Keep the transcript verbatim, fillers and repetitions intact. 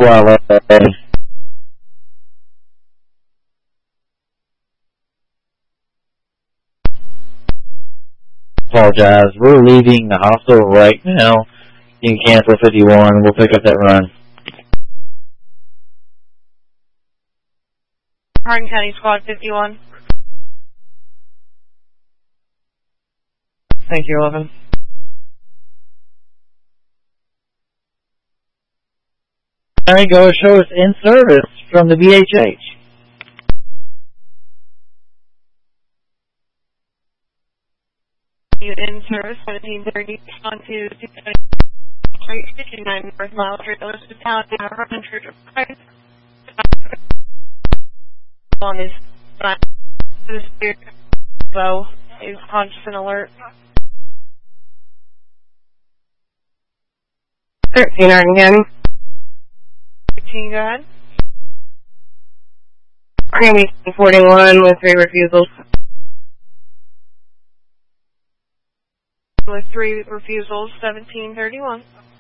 Well, uh, apologize. We're leaving the hospital right now. You can cancel fifty-one. We'll pick up that run. Hardin County Squad fifty-one. Thank you, eleven. Tango show us in service from the B H H. In service, seventeen thirty, on to two seventy Street, fifty-nine North Mile Street, Hospitality, Harvard Church of Christ. On his front, the spirit bow is conscious and alert. thirteen, Hardin County. fifteen, go ahead. Creamy forty-one with three refusals. With three refusals, seventeen thirty-one.